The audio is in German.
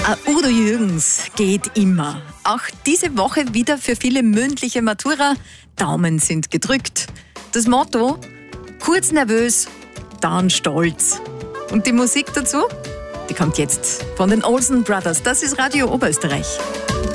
Udo Jürgens geht immer. Auch diese Woche wieder für viele mündliche Matura. Daumen sind gedrückt. Das Motto: kurz nervös, dann stolz. Und die Musik dazu? Die kommt jetzt von den Olsen Brothers. Das ist Radio Oberösterreich.